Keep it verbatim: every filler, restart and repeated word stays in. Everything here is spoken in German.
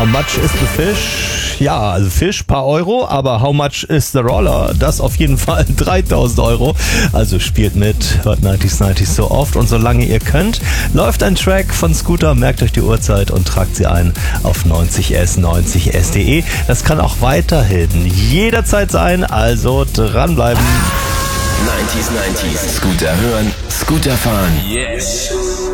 How much is the fish? Ja, also Fisch, paar Euro, aber how much is the roller? Das auf jeden Fall dreitausend Euro. Also spielt mit, hört neunziger neunzig so oft und solange ihr könnt, läuft ein Track von Scooter, merkt euch die Uhrzeit und tragt sie ein auf neunzig s neunzig s punkt de. Das kann auch weiterhin jederzeit sein, also dranbleiben. neunziger neunzig. Scooter hören, Scooter fahren. Yes.